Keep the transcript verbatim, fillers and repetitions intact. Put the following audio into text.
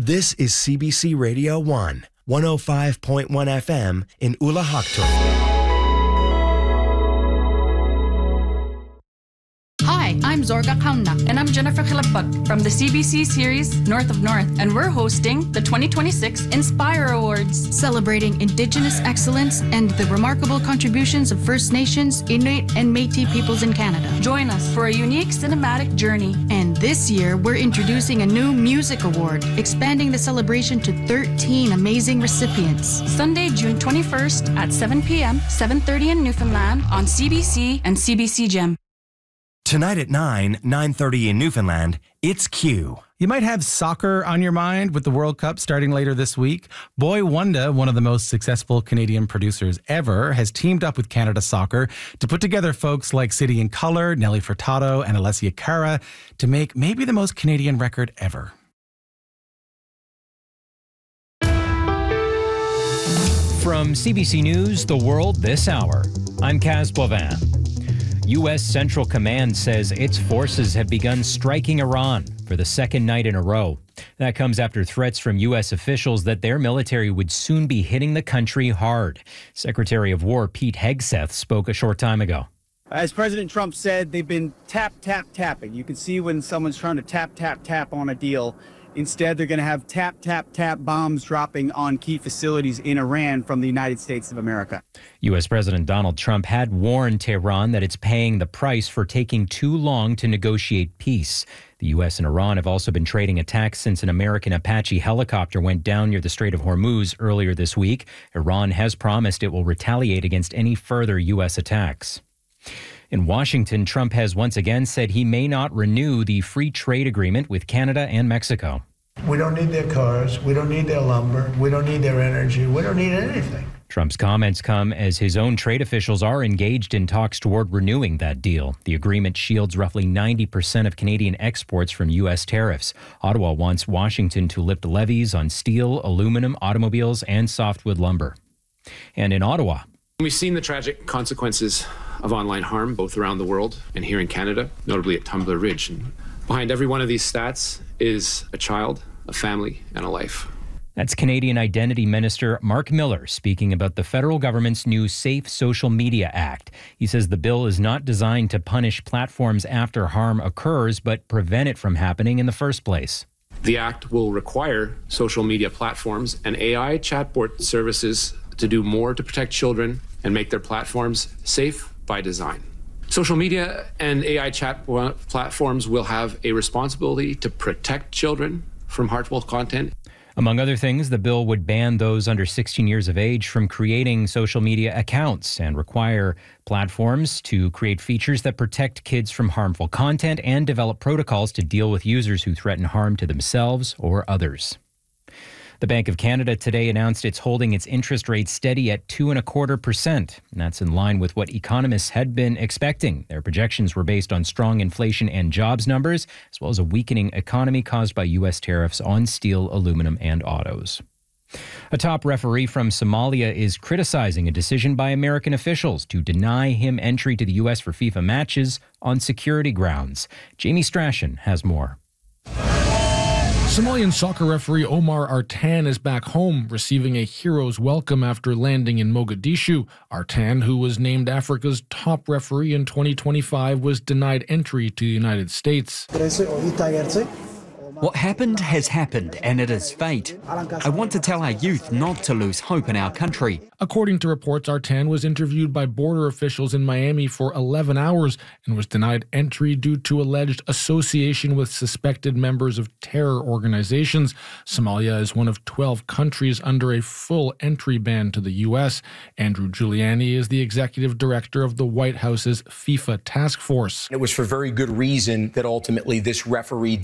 This is C B C Radio one, one oh five point one F M in Ulahaktun. Hi, I'm Zorga Kauna. And I'm Jennifer Khilapag from the C B C series North of North. And we're hosting the twenty twenty-six Inspire Awards, Celebrating Indigenous excellence and the remarkable contributions of First Nations, Inuit, and Métis peoples in Canada. Join us for a unique cinematic journey. And this year, we're introducing a new music award, expanding the celebration to thirteen amazing recipients. Sunday, June twenty-first at seven p.m., seven thirty in Newfoundland on C B C and C B C Gem. Tonight at nine, nine thirty in Newfoundland, it's Q. You might have soccer on your mind with the World Cup starting later this week. Boy Wonder, one of the most successful Canadian producers ever, has teamed up with Canada Soccer to put together folks like City and Colour, Nelly Furtado, and Alessia Cara to make maybe the most Canadian record ever. From C B C News, The World This Hour, I'm Kaz Boivin. U S Central Command says its forces have begun striking Iran for the second night in a row. That comes after threats from U S officials that their military would soon be hitting the country hard. Secretary of War Pete Hegseth spoke a short time ago. As President Trump said, they've been tap, tap, tapping. You can see when someone's trying to tap, tap, tap on a deal. Instead, they're going to have tap, tap, tap bombs dropping on key facilities in Iran from the United States of America. U S President Donald Trump had warned Tehran that it's paying the price for taking too long to negotiate peace. The U S and Iran have also been trading attacks since an American Apache helicopter went down near the Strait of Hormuz earlier this week. Iran has promised it will retaliate against any further U S attacks. In Washington, Trump has once again said he may not renew the free trade agreement with Canada and Mexico. We don't need their cars. We don't need their lumber. We don't need their energy. We don't need anything. Trump's comments come as his own trade officials are engaged in talks toward renewing that deal. The agreement shields roughly ninety percent of Canadian exports from U S tariffs. Ottawa wants Washington to lift levies on steel, aluminum, automobiles, and softwood lumber. And in Ottawa, we've seen the tragic consequences of online harm both around the world and here in Canada, notably at Tumbler Ridge. And behind every one of these stats is a child, a family, and a life. That's Canadian Identity Minister Mark Miller speaking about the federal government's new Safe Social Media Act. He says the bill is not designed to punish platforms after harm occurs, but prevent it from happening in the first place. The act will require social media platforms and A I chatbot services to do more to protect children and make their platforms safe by design. Social media and A I chat platforms will have a responsibility to protect children from harmful content. Among other things, the bill would ban those under sixteen years of age from creating social media accounts and require platforms to create features that protect kids from harmful content and develop protocols to deal with users who threaten harm to themselves or others. The Bank of Canada today announced it's holding its interest rate steady at two and a quarter percent. And that's in line with what economists had been expecting. Their projections were based on strong inflation and jobs numbers, as well as a weakening economy caused by U S tariffs on steel, aluminum, and autos. A top referee from Somalia is criticizing a decision by American officials to deny him entry to the U S for FIFA matches on security grounds. Jamie Strachan has more. Somalian soccer referee Omar Artan is back home, receiving a hero's welcome after landing in Mogadishu. Artan, who was named Africa's top referee in twenty twenty-five, was denied entry to the United States. What happened has happened, and it is fate. I want to tell our youth not to lose hope in our country. According to reports, Artan was interviewed by border officials in Miami for eleven hours and was denied entry due to alleged association with suspected members of terror organizations. Somalia is one of twelve countries under a full entry ban to the U S. Andrew Giuliani is the executive director of the White House's FIFA task force. It was for very good reason that ultimately this referee